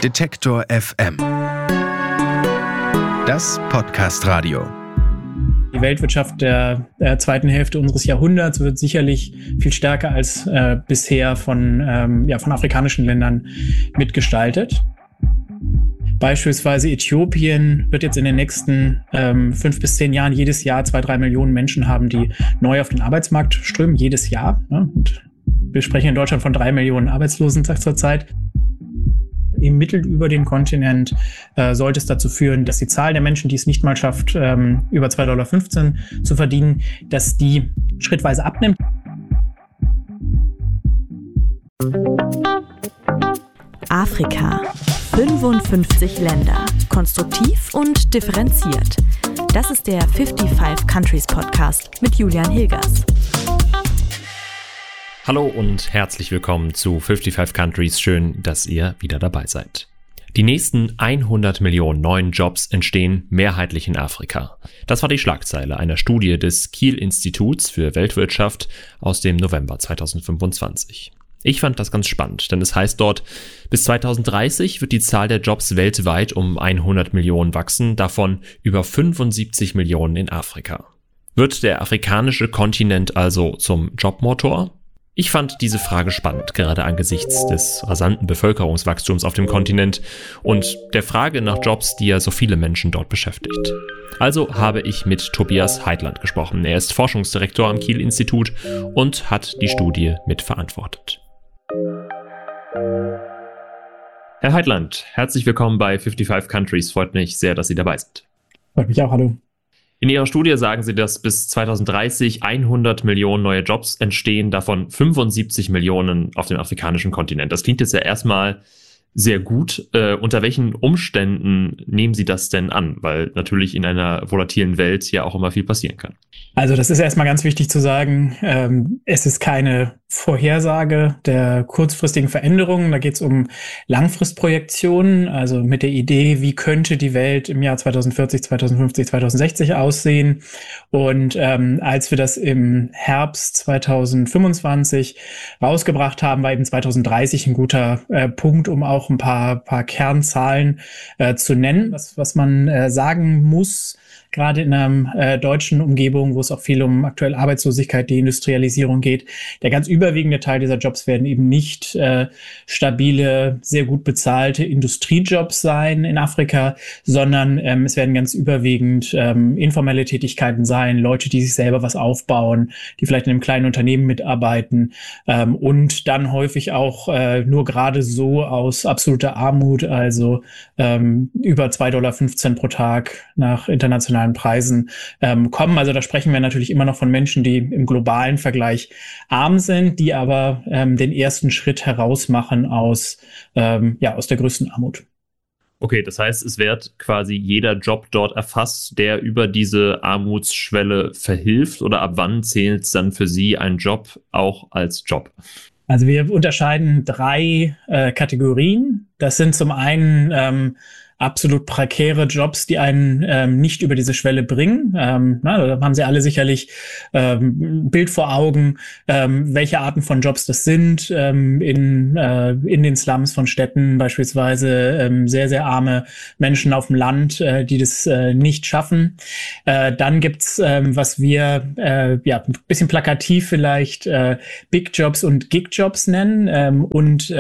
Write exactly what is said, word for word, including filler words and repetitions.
Detektor F M. Das Podcast-Radio. Die Weltwirtschaft der, der zweiten Hälfte unseres Jahrhunderts wird sicherlich viel stärker als äh, bisher von, ähm, ja, von afrikanischen Ländern mitgestaltet. Beispielsweise Äthiopien wird jetzt in den nächsten ähm, fünf bis zehn Jahren jedes Jahr zwei, drei Millionen Menschen haben, die neu auf den Arbeitsmarkt strömen, jedes Jahr. Ja, und wir sprechen in Deutschland von drei Millionen Arbeitslosen zurzeit. Im Mittel über den Kontinent äh, sollte es dazu führen, dass die Zahl der Menschen, die es nicht mal schafft, ähm, über zwei Komma fünfzehn Dollar zu verdienen, dass die schrittweise abnimmt. Afrika. fünfundfünfzig Länder. Konstruktiv und differenziert. Das ist der fünfundfünfzig Countries Podcast mit Julian Hilgers. Hallo und herzlich willkommen zu fünfundfünfzig Countries. Schön, dass ihr wieder dabei seid. Die nächsten hundert Millionen neuen Jobs entstehen mehrheitlich in Afrika. Das war die Schlagzeile einer Studie des Kiel-Instituts für Weltwirtschaft aus dem November zweitausendfünfundzwanzig. Ich fand das ganz spannend, denn es heißt dort, bis zweitausenddreißig wird die Zahl der Jobs weltweit um hundert Millionen wachsen, davon über fünfundsiebzig Millionen in Afrika. Wird der afrikanische Kontinent also zum Jobmotor? Ich fand diese Frage spannend, gerade angesichts des rasanten Bevölkerungswachstums auf dem Kontinent und der Frage nach Jobs, die ja so viele Menschen dort beschäftigt. Also habe ich mit Tobias Heitland gesprochen. Er ist Forschungsdirektor am Kiel-Institut und hat die Studie mitverantwortet. Herr Heitland, herzlich willkommen bei fünfundfünfzig Countries. Freut mich sehr, dass Sie dabei sind. Freut mich auch, hallo. In Ihrer Studie sagen Sie, dass bis zweitausenddreißig hundert Millionen neue Jobs entstehen, davon fünfundsiebzig Millionen auf dem afrikanischen Kontinent. Das klingt jetzt ja erstmal sehr gut. Äh, unter welchen Umständen nehmen Sie das denn an? Weil natürlich in einer volatilen Welt ja auch immer viel passieren kann. Also das ist erstmal ganz wichtig zu sagen, ähm, es ist keine Vorhersage der kurzfristigen Veränderungen. Da geht es um Langfristprojektionen, also mit der Idee, wie könnte die Welt im Jahr zweitausendvierzig, zweitausendfünfzig, zweitausendsechzig aussehen. Und ähm, als wir das im Herbst zweitausendfünfundzwanzig rausgebracht haben, war eben zweitausenddreißig ein guter äh, Punkt, um auch ein paar, paar Kernzahlen äh, zu nennen. Was, was man äh, sagen muss, gerade in einer äh, deutschen Umgebung, wo es auch viel um aktuelle Arbeitslosigkeit, Deindustrialisierung geht. Der ganz überwiegende Teil dieser Jobs werden eben nicht äh, stabile, sehr gut bezahlte Industriejobs sein in Afrika, sondern ähm, es werden ganz überwiegend ähm, informelle Tätigkeiten sein, Leute, die sich selber was aufbauen, die vielleicht in einem kleinen Unternehmen mitarbeiten ähm, und dann häufig auch äh, nur gerade so aus absoluter Armut, also ähm, über zwei Komma fünfzehn Dollar pro Tag nach internationalen Preisen ähm, kommen. Also da sprechen wir natürlich immer noch von Menschen, die im globalen Vergleich arm sind, die aber ähm, den ersten Schritt herausmachen aus, ähm, ja, aus der größten Armut. Okay, das heißt, es wird quasi jeder Job dort erfasst, der über diese Armutsschwelle verhilft, oder ab wann zählt dann für Sie ein Job auch als Job? Also wir unterscheiden drei äh, Kategorien. Das sind zum einen ähm, absolut prekäre Jobs, die einen ähm, nicht über diese Schwelle bringen. Ähm, na, da haben Sie alle sicherlich ähm, ein Bild vor Augen, ähm, welche Arten von Jobs das sind. Ähm, in, äh, in den Slums von Städten beispielsweise ähm, sehr, sehr arme Menschen auf dem Land, äh, die das äh, nicht schaffen. Äh, dann gibt's, ähm, was wir äh, ja ein bisschen plakativ vielleicht äh, Big Jobs und Gig Jobs nennen. Ähm, und